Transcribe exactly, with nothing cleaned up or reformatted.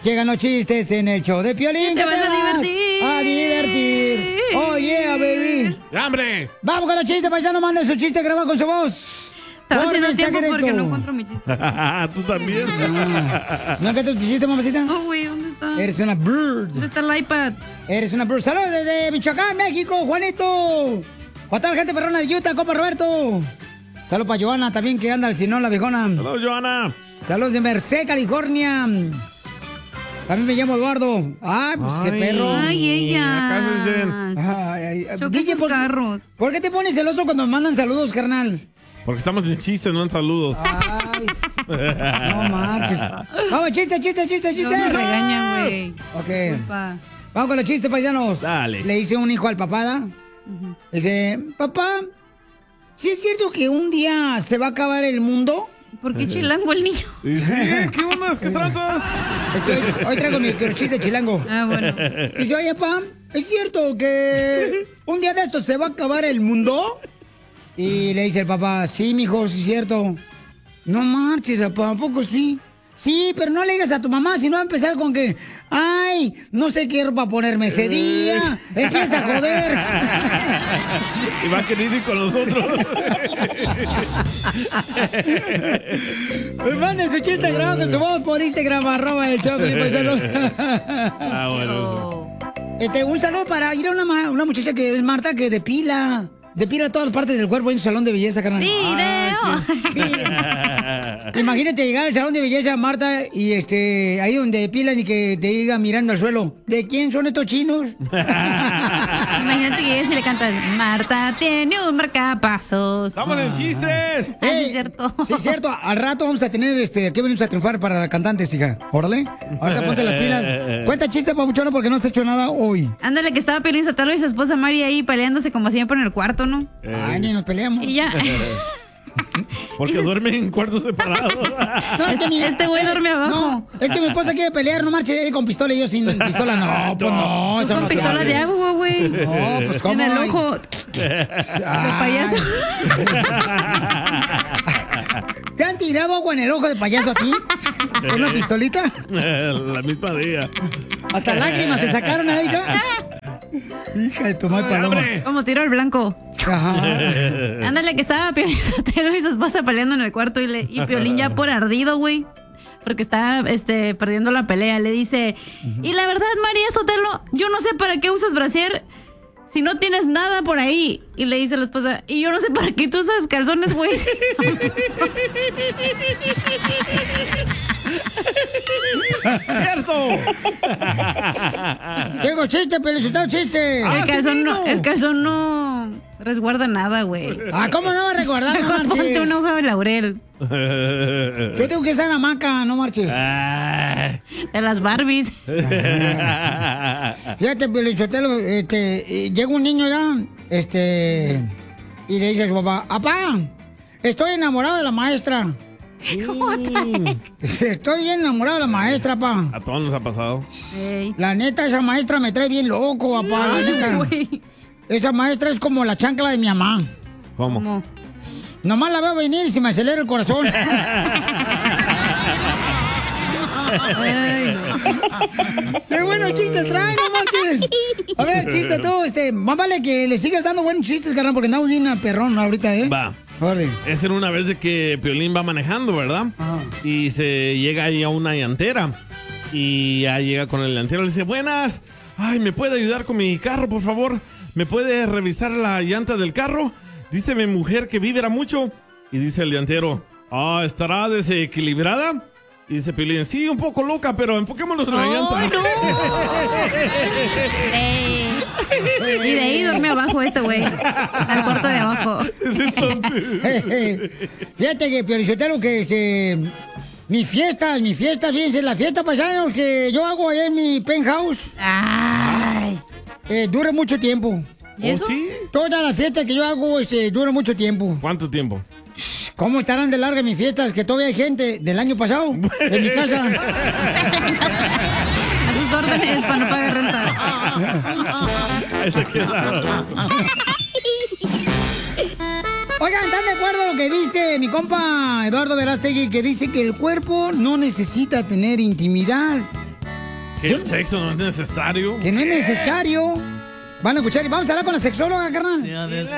Llegan los chistes en el show de Piolín. Te vas a divertir. A divertir. Oh, yeah, baby. ¡Hambre! Vamos con los chistes, paisano. Manden su chiste grabado con su voz. Estaba Por haciendo mensaje tiempo porque directo. no encuentro mi chiste. Tú también. Ah. ¿No encuentras tu chiste, mamacita? Oh, güey, ¿dónde está? Eres una bird. ¿Dónde está el iPad? Eres una bird. Saludos desde Michoacán, México, Juanito. ¿O tal gente perrona de Utah, compa Roberto? Saludos para Joana también, que anda al Sinón, la viejona. Saludos, Joana. Saludos de Merced, California. También me llamo Eduardo. Ay, pues ese Ay. perro. Ay, ella. Acá se dicen. Ay, ay, Chocan D J, sus ¿por, carros. ¿por qué te pones celoso cuando me mandan saludos, carnal? Porque estamos en chistes, no en saludos. Ay, no marches. Vamos, chiste, chiste, chiste, No chiste. nos regañan, güey. Ok. Culpa. Vamos con los chistes, paisanos. Dale. Le dice un hijo al papá, ¿da? Dice, papá, ¿sí es cierto que un día se va a acabar el mundo? ¿Por qué chilango el niño? ¿Y sí? ¿Qué onda? ¿Qué tratas? Es que hoy, hoy traigo mi chiste chilango. Ah, bueno. Dice, oye, papá, ¿es cierto que un día de estos se va a acabar el mundo? Y le dice el papá, sí, mijo, sí es cierto. No marches, papá, ¿a poco sí? Sí, pero no le digas a tu mamá, si no va a empezar con que, ay, no sé qué ropa ponerme ese día. Empieza a joder. Y va a querer ir con nosotros. Pues manden su chiste grabado con su voz por Instagram, arroba el show, paisanos. Ah, bueno. Eso. Este, un saludo para ir a una, ma- una muchacha que es Marta, que depila. Depila todas las partes del cuerpo en su salón de belleza, carnal. ¡Video! Imagínate llegar al salón de belleza, Marta, y este, ahí donde depilan y que te diga mirando al suelo, ¿de quién son estos chinos? Imagínate que llegues y le cantas, Marta tiene un marcapasos. ¡Estamos en chistes! Ah, sí, Ey, es cierto. Sí, es cierto. Al rato vamos a tener, este, aquí venimos a triunfar para cantantes, hija. Órale. Ahorita ponte las pilas. Cuenta chiste, papuchona, porque no has hecho nada hoy. Ándale, que estaba Piolín Sotelo y su esposa Mari ahí peleándose como siempre en el cuarto, ¿no? Ay, ni nos peleamos. Y ya. Porque Dices- duermen en cuartos separados. No, es que mi- Este güey duerme abajo. No, es que mi esposa quiere pelear, no marche él con pistola y yo sin pistola. No, pues no, Tú eso con no se pistola hace. de agua, güey. No, pues cómo. En el Ay. ojo. Ay. payaso. ¿Te han tirado agua en el ojo de payaso a ti? ¿Con una pistolita? La misma día. Hasta lágrimas te sacaron, ¿eh, hija? Hija de tu madre paloma. ¡Hambre! Como tiro al blanco. Ajá. Ándale, que estaba Piolín Sotelo y su esposa peleando en el cuarto y, le, y Piolín ya por ardido, güey. Porque está este, perdiendo la pelea. Le dice, y la verdad, María Sotelo, yo no sé para qué usas brasier si no tienes nada por ahí. Y le dice la esposa, y yo no sé para qué tú usas calzones, güey. ¡Cierto! Tengo chiste, Pelizotelo, chiste. Ah, el, sí calzón vino. no, el calzón no resguarda nada, güey. Ah, ¿cómo no va a recordar? No Mejor ponte marches. una hoja de laurel. Yo tengo que estar en hamaca, no marches. Ay. De las Barbies. Fíjate, Pelizotelo, este, eh, llega un niño ya, este, y le dice a su papá, papá, estoy enamorado de la maestra. Estoy bien enamorado de la maestra, pa. A todos nos ha pasado. Ey. La neta, esa maestra me trae bien loco, papá. La neta. Güey. Esa maestra es como la chancla de mi mamá. ¿Cómo? ¿Cómo? Nomás la veo venir y se me acelera el corazón. Ay, no. ¡Qué buenos chistes traen, no marches! A ver, chiste tú, este, más vale que le sigas dando buenos chistes, carnal, porque andamos bien a perrón ahorita, ¿eh? Va. Órale. Es en una vez de que Piolín va manejando, ¿verdad? Ajá. Y se llega ahí a una llantera. Y ya llega con el llantero y le dice, buenas. Ay, ¿me puede ayudar con mi carro, por favor? ¿Me puede revisar la llanta del carro? Dice mi mujer que vibra mucho. Y dice el llantero, ah, ¿estará desequilibrada? Y dice Piolín, sí, un poco loca, pero enfoquémonos en la llanta. ¡Ay, no! Ey. Y de ahí duerme abajo este güey. Al cuarto de abajo. Es entonces. Fíjate que, Piolichotelo, que este, mis fiestas, mis fiestas, fíjense, la fiesta pasados que yo hago allá en mi penthouse, Ay. eh, dura mucho tiempo. ¿Y eso? ¿Oh, sí? Todas las fiestas que yo hago, este, dura mucho tiempo. ¿Cuánto tiempo? ¿Cómo estarán de largas mis fiestas? Que todavía hay gente del año pasado en mi casa. A sus órdenes para no pagar renta. Ese queda. Oigan, ¿están de acuerdo con lo que dice mi compa Eduardo Verástegui? Que dice que el cuerpo no necesita tener intimidad. Que el sexo no es necesario. Que no es necesario. Van a escuchar y vamos a hablar con la sexóloga, carnal.